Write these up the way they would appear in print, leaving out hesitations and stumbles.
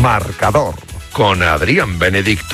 Marcador con Adrián Benedicto.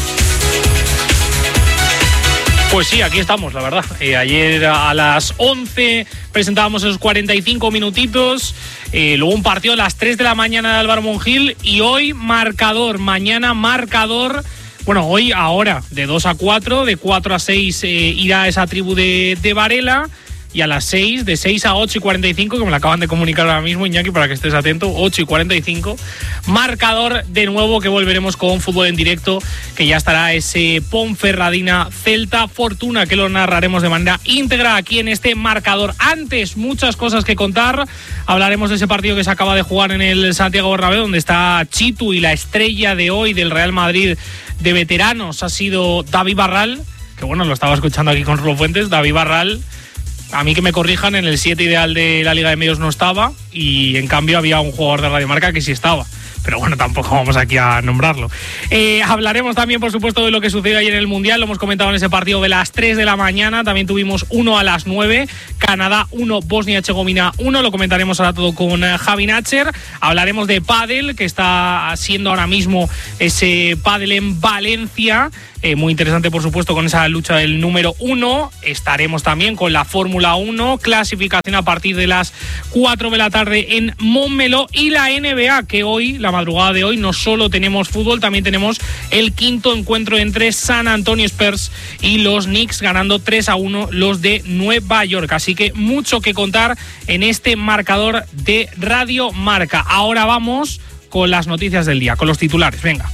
Pues sí, aquí estamos, la verdad. Ayer a las 11 presentábamos esos 45 minutitos. Luego un partido a las 3 de la mañana de Álvaro Monjil. Y hoy marcador, mañana marcador. Bueno, hoy, ahora, de 2 a 4, de 4 a 6 irá esa tribu de Varela. Y a las 6, de 6 a 8 y 45, que me lo acaban de comunicar ahora mismo, Iñaki, para que estés atento, 8 y 45, marcador de nuevo, que volveremos con fútbol en directo, que ya estará ese Ponferradina Celta Fortuna, que lo narraremos de manera íntegra aquí en este marcador. Antes, muchas cosas que contar. Hablaremos de ese partido que se acaba de jugar en el Santiago Bernabéu, donde está Chitu, y la estrella de hoy del Real Madrid de veteranos ha sido David Barral, que bueno, lo estaba escuchando aquí con Rulo Fuentes. David Barral, a mí que me corrijan, en el 7 ideal de la Liga de Medios no estaba, y en cambio había un jugador de Radio Marca que sí estaba. Pero bueno, tampoco vamos aquí a nombrarlo. Hablaremos también, por supuesto, de lo que sucedió ayer en el Mundial. Lo hemos comentado en ese partido de las 3 de la mañana. También tuvimos uno a las 9. Canadá 1, Bosnia-Herzegovina 1. Lo comentaremos ahora todo con Javi Nacher. Hablaremos de pádel, que está siendo ahora mismo ese pádel en Valencia. Muy interesante, por supuesto, con esa lucha del número 1. Estaremos también con la Fórmula 1, clasificación a partir de las 4 de la tarde en Montmeló, y la NBA, que hoy, la madrugada de hoy, no solo tenemos fútbol, también tenemos el quinto encuentro entre San Antonio Spurs y los Knicks, ganando 3-1 los de Nueva York. Así que mucho que contar en este marcador de Radio Marca. Ahora vamos con las noticias del día, con los titulares. Venga.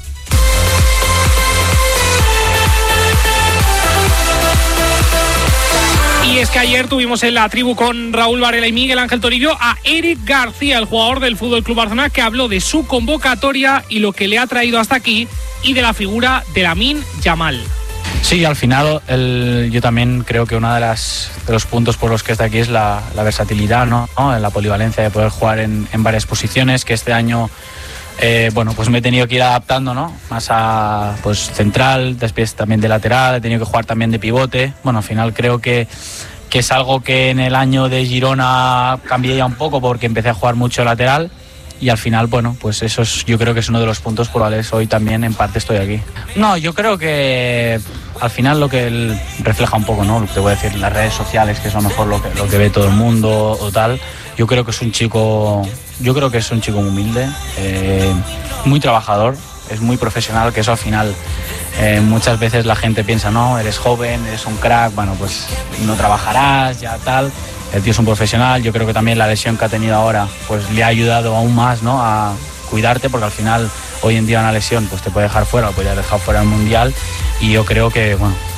Y es que ayer tuvimos en la tribu con Raúl Varela y Miguel Ángel Toribio a Eric García, el jugador del FC Barcelona, que habló de su convocatoria y lo que le ha traído hasta aquí, y de la figura de Lamine Yamal. Sí, al final yo también creo que uno de los puntos por los que está aquí es la versatilidad, ¿no? La polivalencia de poder jugar en varias posiciones, que este año pues me he tenido que ir adaptando, ¿no? Más a central, después también de lateral, he tenido que jugar también de pivote. Bueno, al final creo que es algo que en el año de Girona cambié ya un poco, porque empecé a jugar mucho lateral, y al final, pues eso yo creo que es uno de los puntos por los cuales hoy también en parte estoy aquí. No, yo creo que al final lo que él refleja un poco, ¿no? Te voy a decir, las redes sociales, que es a lo mejor lo que ve todo el mundo o tal. Yo creo que es un chico muy humilde, muy trabajador, es muy profesional, que eso al final muchas veces la gente piensa, no, eres joven, eres un crack, pues no trabajarás, ya tal. El tío es un profesional. Yo creo que también la lesión que ha tenido ahora pues le ha ayudado aún más, ¿no?, a cuidarte, porque al final hoy en día una lesión pues te puede dejar fuera, o puede dejar fuera el Mundial, y yo creo que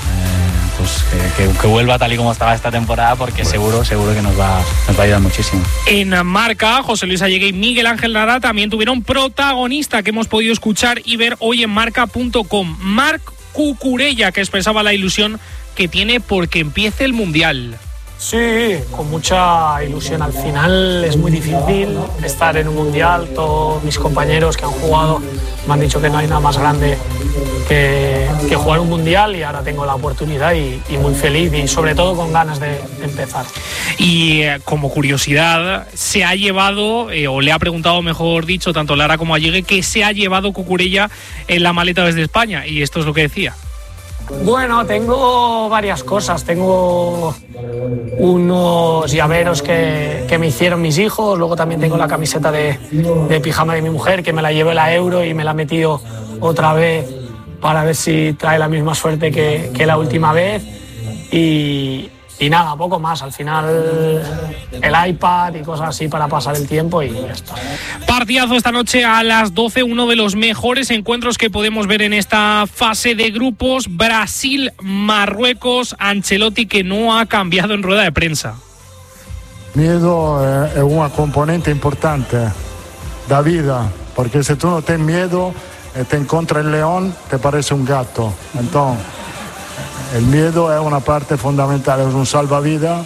que vuelva tal y como estaba esta temporada, porque seguro que nos va a ayudar muchísimo. En Marca, José Luis Allegue y Miguel Ángel Lara también tuvieron protagonista, que hemos podido escuchar y ver hoy en marca.com. Marc Cucurella, que expresaba la ilusión que tiene porque empiece el Mundial. Sí, con mucha ilusión. Al final es muy difícil estar en un Mundial. Todos mis compañeros que han jugado me han dicho que no hay nada más grande que jugar un Mundial, y ahora tengo la oportunidad y muy feliz, y sobre todo con ganas de empezar. Y como curiosidad, se ha llevado, o le ha preguntado, mejor dicho, tanto Lara como Allegue, que se ha llevado Cucurella en la maleta desde España, y esto es lo que decía. Bueno, tengo varias cosas. Tengo unos llaveros que me hicieron mis hijos. Luego también tengo la camiseta de pijama de mi mujer, que me la llevé la Euro y me la he metido otra vez para ver si trae la misma suerte que la última vez. Y nada, poco más. Al final el iPad y cosas así para pasar el tiempo, y ya está. Partidazo esta noche a las 12, uno de los mejores encuentros que podemos ver en esta fase de grupos. Brasil-Marruecos. Ancelotti, que no ha cambiado en rueda de prensa. Miedo es una componente importante da vida, porque si tú no tienes miedo y te encuentras el león, te parece un gato. Entonces, el miedo es una parte fundamental, es un salvavidas.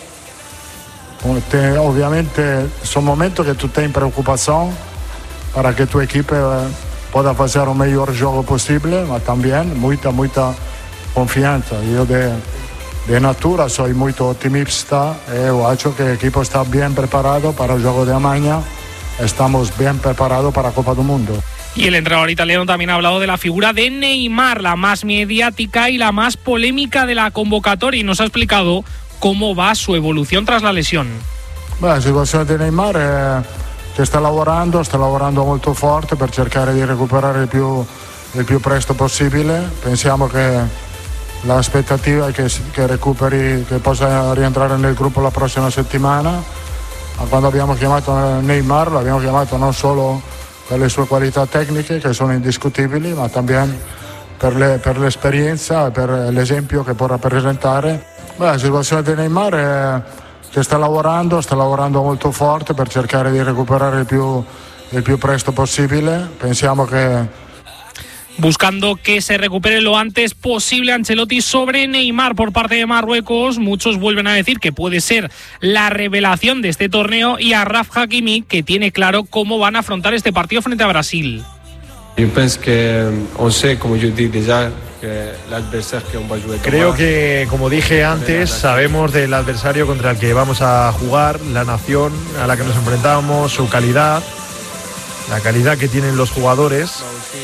Obviamente son momentos que tú tienes preocupación para que tu equipo pueda hacer el mejor juego posible, pero también mucha confianza. Yo de natura soy muy optimista, y creo que el equipo está bien preparado para el juego de mañana. Estamos bien preparados para la Copa del Mundo. Y el entrenador italiano también ha hablado de la figura de Neymar, la más mediática y la más polémica de la convocatoria, y nos ha explicado cómo va su evolución tras la lesión. La situazione di Neymar è che sta lavorando molto forte per cercare di recuperare il più presto possibile. Pensiamo che l'aspettativa è che recuperi, che possa rientrare nel gruppo la prossima settimana. Quando abbiamo chiamato Neymar l'abbiamo chiamato non solo per le sue qualità tecniche, che sono indiscutibili, ma también per l'esperienza e per l'esempio che può rappresentare. La situazione di Neymar è che sta lavorando molto forte per cercare di recuperare il più presto possibile. Pensiamo che Buscando que se recupere lo antes posible Ancelotti sobre Neymar por parte de Marruecos. Muchos vuelven a decir que puede ser la revelación de este torneo, y a Achraf Hakimi, que tiene claro cómo van a afrontar este partido frente a Brasil. Yo pienso que on sait, como yo dije ya, que l'adversaire que on va jouer. Creo que, como dije antes, sabemos del adversario contra el que vamos a jugar, la nación a la que nos enfrentamos, su calidad, la calidad que tienen los jugadores.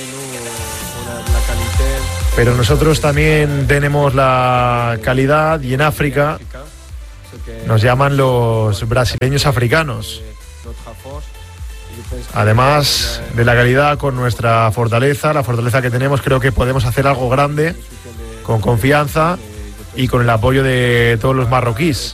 Pero nosotros también tenemos la calidad, y en África nos llaman los brasileños africanos. Además de la calidad, con nuestra fortaleza, la fortaleza que tenemos, creo que podemos hacer algo grande, con confianza y con el apoyo de todos los marroquíes.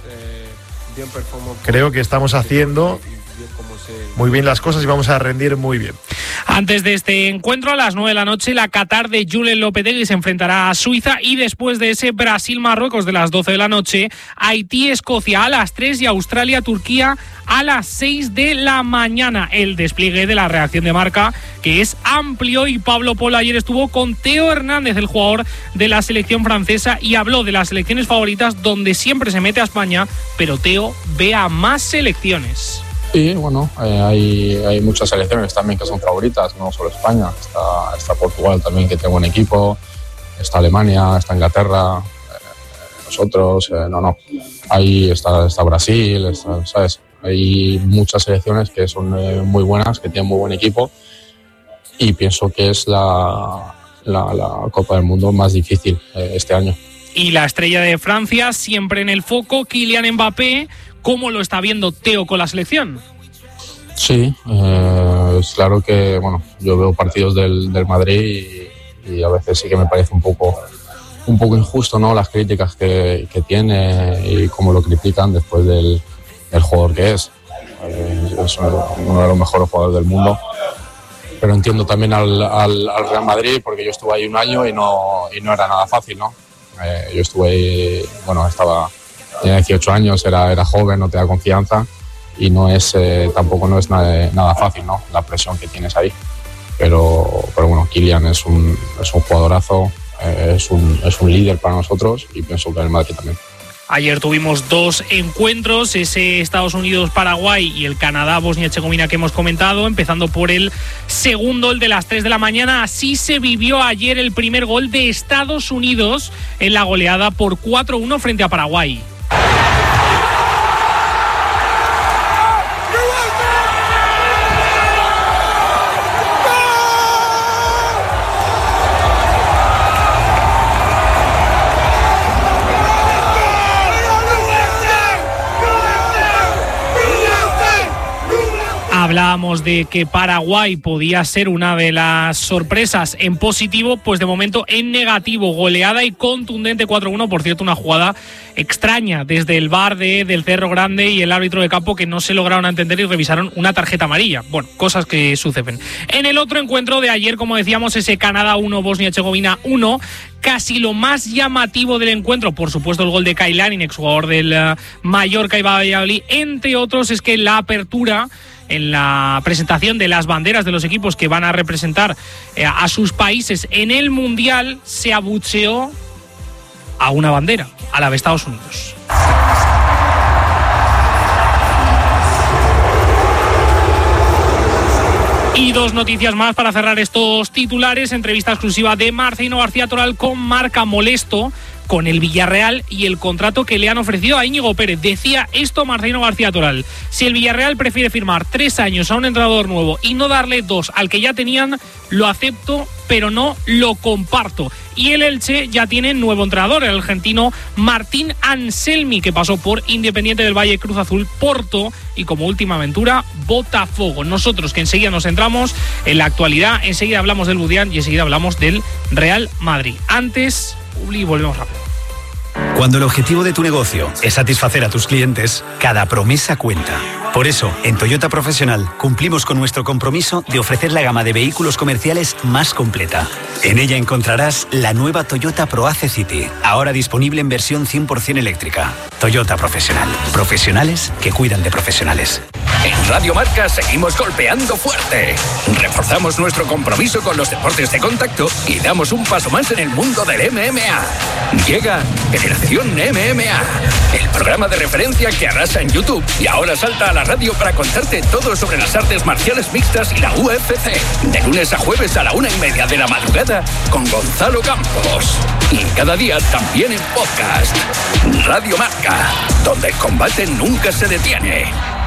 Creo que estamos haciendo muy bien las cosas y vamos a rendir muy bien. Antes de este encuentro, a las 9 de la noche, la Qatar de Julen Lopetegui se enfrentará a Suiza, y después de ese Brasil-Marruecos de las 12 de la noche, Haití-Escocia a las 3 y Australia-Turquía a las 6 de la mañana. El despliegue de la reacción de Marca, que es amplio, y Pablo Polo ayer estuvo con Teo Hernández, el jugador de la selección francesa, y habló de las selecciones favoritas, donde siempre se mete a España, pero Teo ve a más selecciones. Sí, bueno, hay muchas selecciones también que son favoritas, no solo España. Está Portugal también, que tiene buen equipo, está Alemania, está Inglaterra, nosotros, ahí está Brasil, ¿sabes? Hay muchas selecciones que son muy buenas, que tienen muy buen equipo, y pienso que es la Copa del Mundo más difícil este año. Y la estrella de Francia siempre en el foco, Kylian Mbappé. ¿Cómo lo está viendo Teo con la selección? Sí, es claro que yo veo partidos del Madrid y a veces sí que me parece un poco injusto, ¿no? Las críticas que tiene y cómo lo critican después del jugador que es. Es uno de los mejores jugadores del mundo. Pero entiendo también al Real Madrid, porque yo estuve ahí un año y no era nada fácil, ¿no? Yo estuve ahí, tenía 18 años, era joven, no te da confianza, y tampoco no es nada fácil, ¿no? La presión que tienes ahí. Pero Kylian es un jugadorazo, es un líder para nosotros, y pienso que el Madrid también. Ayer tuvimos dos encuentros, ese Estados Unidos-Paraguay y el Canadá-Bosnia-Herzegovina que hemos comentado, empezando por el segundo, el de las 3 de la mañana. Así se vivió ayer el primer gol de Estados Unidos en la goleada por 4-1 frente a Paraguay. Hablábamos de que Paraguay podía ser una de las sorpresas en positivo, pues de momento en negativo. Goleada y contundente 4-1, por cierto, una jugada extraña desde el VAR del Cerro Grande y el árbitro de campo, que no se lograron entender y revisaron una tarjeta amarilla. Bueno, cosas que suceden. En el otro encuentro de ayer, como decíamos, ese Canadá 1, Bosnia-Herzegovina 1, casi lo más llamativo del encuentro, por supuesto el gol de Kyle Larin, exjugador del Mallorca y Valladolid, entre otros, es que la apertura, en la presentación de las banderas de los equipos que van a representar a sus países en el Mundial, se abucheó a una bandera, a la de Estados Unidos. Y dos noticias más para cerrar estos titulares. Entrevista exclusiva de Marcelino García Toral con Marca, molesto con el Villarreal y el contrato que le han ofrecido a Íñigo Pérez. Decía esto Marcelino García Toral: si el Villarreal prefiere firmar 3 años a un entrenador nuevo y no darle 2 al que ya tenían, lo acepto, pero no lo comparto. Y el Elche ya tiene nuevo entrenador, el argentino Martín Anselmi, que pasó por Independiente del Valle, Cruz Azul, Porto y como última aventura Botafogo. Nosotros, que enseguida nos centramos en la actualidad, enseguida hablamos del Budián y enseguida hablamos del Real Madrid. Antes, Publi, volvemos rápido. Cuando el objetivo de tu negocio es satisfacer a tus clientes, cada promesa cuenta. Por eso, en Toyota Profesional cumplimos con nuestro compromiso de ofrecer la gama de vehículos comerciales más completa. En ella encontrarás la nueva Toyota ProAce City, ahora disponible en versión 100% eléctrica. Toyota Profesional. Profesionales que cuidan de profesionales. En Radio Marca seguimos golpeando fuerte. Reforzamos nuestro compromiso con los deportes de contacto y damos un paso más en el mundo del MMA. Llega Generación MMA, el programa de referencia que arrasa en YouTube y ahora salta a la radio para contarte todo sobre las artes marciales mixtas y la UFC. De lunes a jueves a la 1:30 de la madrugada con Gonzalo Campos. Y cada día también en podcast. Radio Marca, donde el combate nunca se detiene.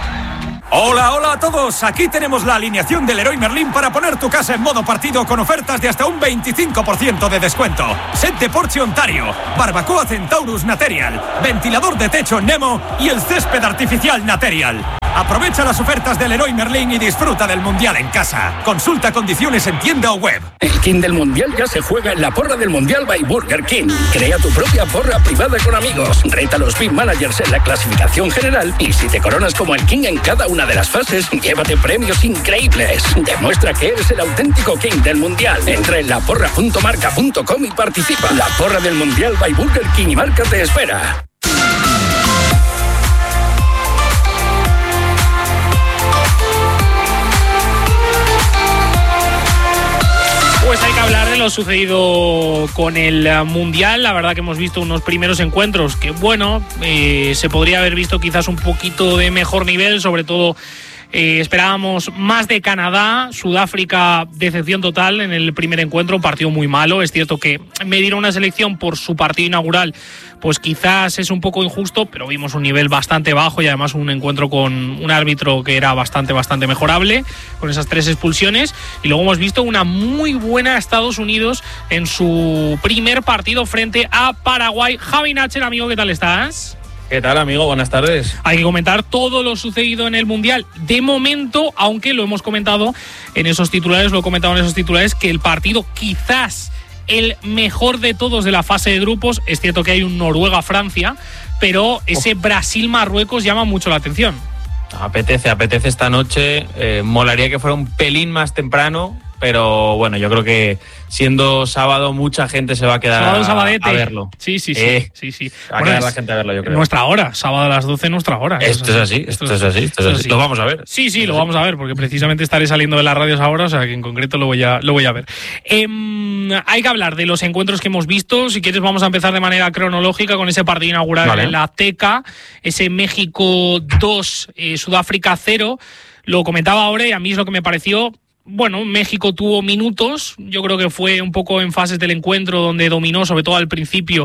Hola, hola a todos. Aquí tenemos la alineación del Leroy Merlin para poner tu casa en modo partido con ofertas de hasta un 25% de descuento. Set de Porsche Ontario, barbacoa Centaurus Material, ventilador de techo Nemo y el césped artificial Material. Aprovecha las ofertas del Leroy Merlin y disfruta del Mundial en casa. Consulta condiciones en tienda o web. El King del Mundial ya se juega en la porra del Mundial by Burger King. Crea tu propia porra privada con amigos. Reta a los Big Managers en la clasificación general y si te coronas como el King en cada una de las fases, llévate premios increíbles. Demuestra que eres el auténtico King del Mundial. Entra en laporra.marca.com y participa. La porra del Mundial by Burger King y Marca te espera. Pues hay que hablar de lo sucedido con el Mundial. La verdad que hemos visto unos primeros encuentros que, bueno, se podría haber visto quizás un poquito de mejor nivel, sobre todo esperábamos más de Canadá. Sudáfrica, decepción total en el primer encuentro, un partido muy malo. Es cierto que medir a una selección por su partido inaugural pues quizás es un poco injusto, pero vimos un nivel bastante bajo y además un encuentro con un árbitro que era bastante mejorable, con esas 3 expulsiones. Y luego hemos visto una muy buena Estados Unidos en su primer partido frente a Paraguay. Javi Nacher, amigo, ¿qué tal estás? ¿Qué tal, amigo? Buenas tardes. Hay que comentar todo lo sucedido en el Mundial. De momento, aunque lo hemos comentado en esos titulares, que el partido quizás el mejor de todos de la fase de grupos. Es cierto que hay un Noruega-Francia, pero ese Brasil-Marruecos llama mucho la atención. Apetece esta noche. Molaría que fuera un pelín más temprano, pero bueno, yo creo que siendo sábado mucha gente se va a quedar a verlo. Sí. Va a quedar la gente a verlo, yo creo. Nuestra hora, sábado a las 12, nuestra hora. Esto es así. Lo vamos a ver. Sí, lo vamos a ver, porque precisamente estaré saliendo de las radios ahora, o sea que en concreto lo voy a ver. Hay que hablar de los encuentros que hemos visto. Si quieres vamos a empezar de manera cronológica con ese partido inaugural en la Azteca, ese México 2, Sudáfrica 0. Lo comentaba ahora y a mí es lo que me pareció. Bueno, México tuvo minutos, yo creo que fue un poco en fases del encuentro donde dominó, sobre todo al principio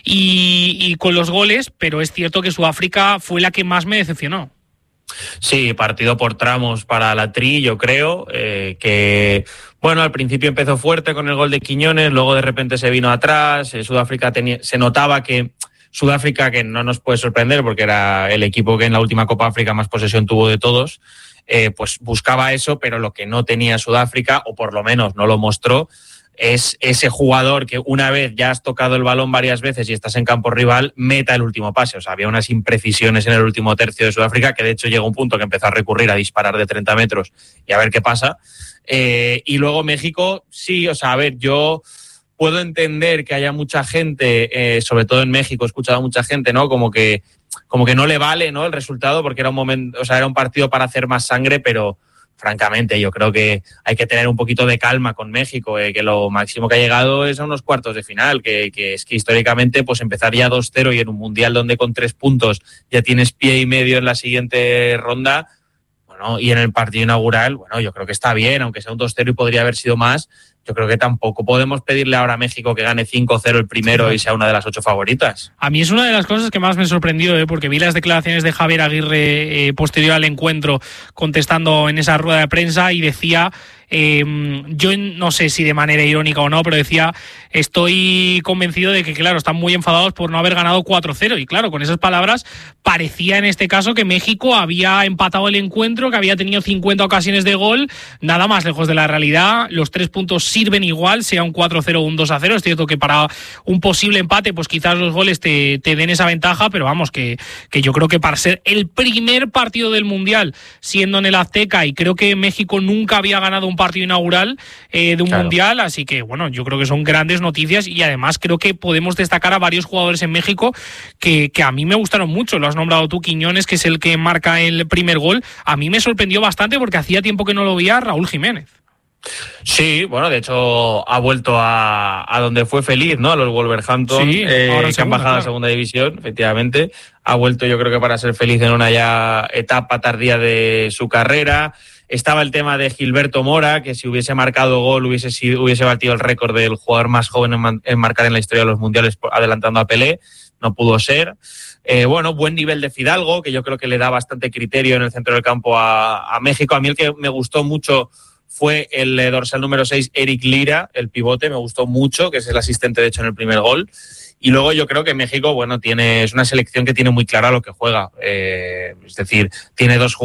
y con los goles, pero es cierto que Sudáfrica fue la que más me decepcionó. Sí, partido por tramos para la Tri, yo creo, que bueno, al principio empezó fuerte con el gol de Quiñones, luego de repente se vino atrás, Sudáfrica se notaba que Sudáfrica, que no nos puede sorprender porque era el equipo que en la última Copa África más posesión tuvo de todos, pues buscaba eso, pero lo que no tenía Sudáfrica, o por lo menos no lo mostró, es ese jugador que una vez ya has tocado el balón varias veces y estás en campo rival, meta el último pase. O sea, había unas imprecisiones en el último tercio de Sudáfrica que de hecho llegó un punto que empezó a recurrir a disparar de 30 metros y a ver qué pasa. Y luego México, sí, o sea, a ver, yo puedo entender que haya mucha gente, sobre todo en México, he escuchado a mucha gente, ¿no? Como que no le vale, ¿no?, el resultado porque era un momento, o sea, era un partido para hacer más sangre, pero francamente yo creo que hay que tener un poquito de calma con México, que lo máximo que ha llegado es a unos cuartos de final, que es que históricamente pues empezar ya 2-0 y en un mundial donde con 3 puntos ya tienes pie y medio en la siguiente ronda, ¿no? Y en el partido inaugural, bueno, yo creo que está bien, aunque sea un 2-0 y podría haber sido más. Yo creo que tampoco podemos pedirle ahora a México que gane 5-0 el primero y sea una de las 8 favoritas. A mí es una de las cosas que más me sorprendió, porque vi las declaraciones de Javier Aguirre posterior al encuentro contestando en esa rueda de prensa y decía, yo no sé si de manera irónica o no, pero decía, estoy convencido de que, claro, están muy enfadados por no haber ganado 4-0. Y claro, con esas palabras parecía en este caso que México había empatado el encuentro, que había tenido 50 ocasiones de gol, nada más lejos de la realidad. Los 3 puntos sirven igual, sea un 4-0 o un 2-0. Es cierto que para un posible empate, pues quizás los goles te den esa ventaja, pero vamos, que yo creo que para ser el primer partido del Mundial siendo en el Azteca, y creo que México nunca había ganado un partido inaugural de un Mundial, así que bueno, yo creo que son grandes noticias y además creo que podemos destacar a varios jugadores en México que a mí me gustaron mucho. Lo has nombrado tú, Quiñones, que es el que marca el primer gol. A mí me sorprendió bastante porque hacía tiempo que no lo veía Raúl Jiménez. Sí, bueno, de hecho ha vuelto a donde fue feliz, ¿no? A los Wolverhampton, sí, que han bajado a la segunda división, efectivamente. Ha vuelto, yo creo que para ser feliz en una ya etapa tardía de su carrera. Estaba el tema de Gilberto Mora, que si hubiese marcado gol hubiese batido el récord del jugador más joven en marcar en la historia de los mundiales, adelantando a Pelé. No pudo ser. Bueno, buen nivel de Fidalgo, que yo creo que le da bastante criterio en el centro del campo a México. A mí el que me gustó mucho fue el dorsal número 6, Eric Lira, el pivote, me gustó mucho, que es el asistente de hecho en el primer gol. Y luego yo creo que México, bueno, es una selección que tiene muy clara lo que juega. Es decir, tiene 2 jugadores